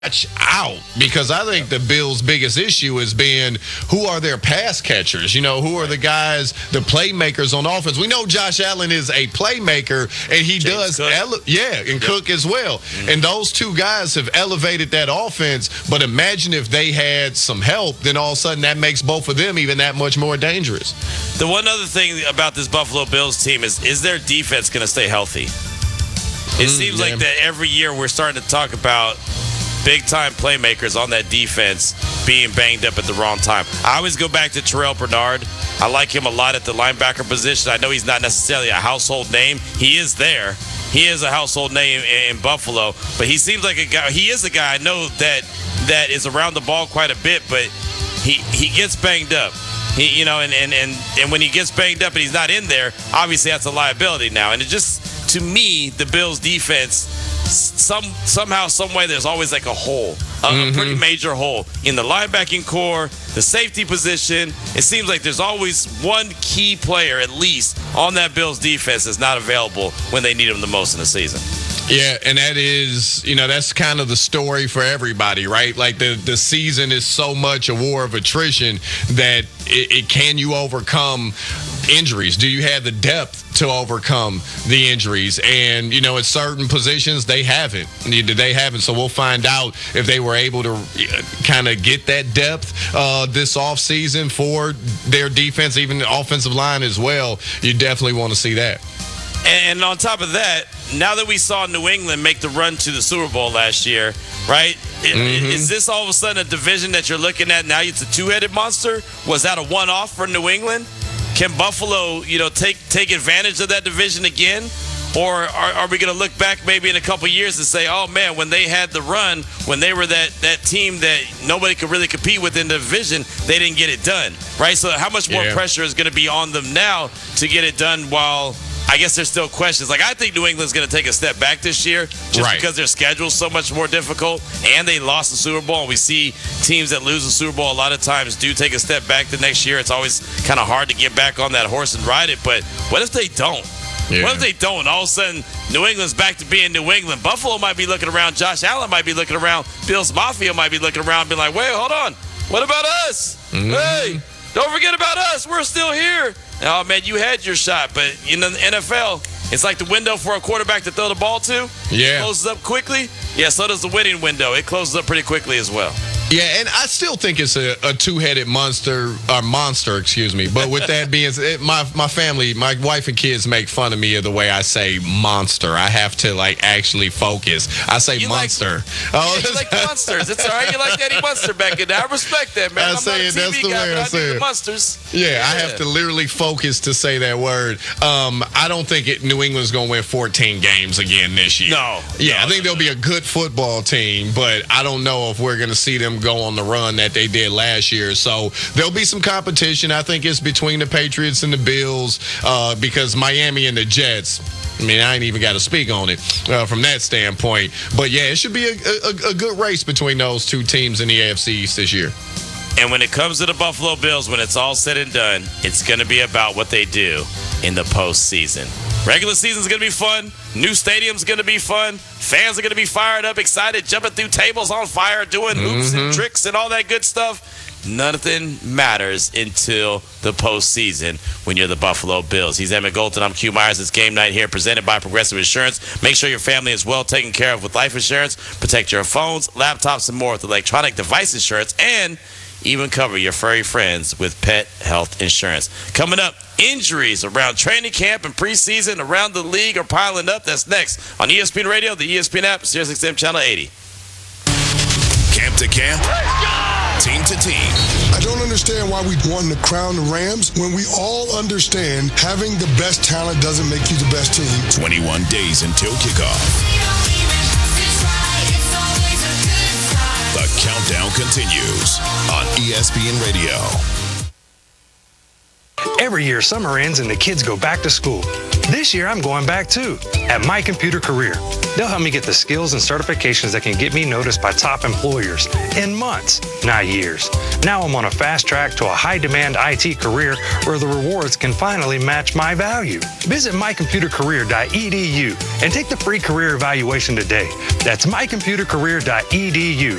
watch out, because I think the Bills' biggest issue is being who are their pass catchers. Who are the guys, the playmakers on offense. We know Josh Allen is a playmaker, and he James does, Cook. Cook as well. Mm-hmm. And those two guys have elevated that offense. But imagine if they had some help, then all of a sudden that makes both of them even that much more dangerous. The one other thing about this Buffalo Bills team is their defense going to stay healthy? It seems like that every year we're starting to talk about big-time playmakers on that defense being banged up at the wrong time. I always go back to Terrell Bernard. I like him a lot at the linebacker position. I know he's not necessarily a household name. He is there. He is a household name in Buffalo, but he seems like a guy. He is a guy I know that is around the ball quite a bit, but he gets banged up. And when he gets banged up and he's not in there, obviously that's a liability now. And it just, to me, the Bills' defense, somehow, some way, there's always like a hole, a pretty major hole in the linebacking core, the safety position. It seems like there's always one key player, at least, on that Bills defense that's not available when they need him the most in the season. Yeah, and that is, that's kind of the story for everybody, right? Like the season is so much a war of attrition that can you overcome injuries? Do you have the depth to overcome the injuries? And, at certain positions, they haven't. So we'll find out if they were able to kind of get that depth this offseason for their defense, even the offensive line as well. You definitely want to see that. And on top of that, now that we saw New England make the run to the Super Bowl last year, right? Is this all of a sudden a division that you're looking at now? It's a two-headed monster? Was that a one-off for New England? Can Buffalo, take advantage of that division again? Or are we going to look back maybe in a couple years and say, oh, man, when they had the run, when they were that team that nobody could really compete with in the division, they didn't get it done, right? So how much more pressure is going to be on them now to get it done while – I guess there's still questions. Like, I think New England's going to take a step back this year just because their schedule's so much more difficult and they lost the Super Bowl. And we see teams that lose the Super Bowl a lot of times do take a step back the next year. It's always kind of hard to get back on that horse and ride it. But what if they don't? Yeah. What if they don't? All of a sudden, New England's back to being New England. Buffalo might be looking around. Josh Allen might be looking around. Bills Mafia might be looking around and be like, wait, hold on. What about us? Hey, don't forget about us. We're still here. Oh, man, you had your shot. But in the NFL, it's like the window for a quarterback to throw the ball to. Yeah. It closes up quickly. Yeah, so does the winning window. It closes up pretty quickly as well. Yeah, and I still think it's a two-headed monster. But with that being said, my family, my wife and kids make fun of me of the way I say monster. I have to, actually focus. I say monster. You like monsters. It's all right. You like Eddie Munster back in there. I respect that, man. I'm not a TV guy, but I do the monsters. Yeah, I have to literally focus to say that word. I don't think New England's going to win 14 games again this year. No. Yeah, I think they'll be a good football team, but I don't know if we're going to see them go on the run that they did last year. So there'll be some competition. I think it's between the Patriots and the Bills because Miami and the Jets, I ain't even got to speak on it from that standpoint. But, yeah, it should be a good race between those two teams in the AFC East this year. And when it comes to the Buffalo Bills, when it's all said and done, it's going to be about what they do in the postseason. Regular season's going to be fun. New stadium's going to be fun. Fans are going to be fired up, excited, jumping through tables on fire, doing hoops and tricks and all that good stuff. Nothing matters until the postseason when you're the Buffalo Bills. He's Emmett Golden. I'm Q Myers. It's game night here, presented by Progressive Insurance. Make sure your family is well taken care of with life insurance. Protect your phones, laptops, and more with electronic device insurance, and even cover your furry friends with pet health insurance. Coming up, injuries around training camp and preseason around the league are piling up. That's next on ESPN Radio, the ESPN app, SiriusXM Channel 80. Camp to camp, team to team. I don't understand why we want to crown the Rams when we all understand having the best talent doesn't make you the best team. 21 days until kickoff. The countdown continues on ESPN Radio. Every year, summer ends and the kids go back to school. This year, I'm going back too, at My Computer Career. They'll help me get the skills and certifications that can get me noticed by top employers in months, not years. Now I'm on a fast track to a high-demand IT career where the rewards can finally match my value. Visit mycomputercareer.edu and take the free career evaluation today. That's mycomputercareer.edu.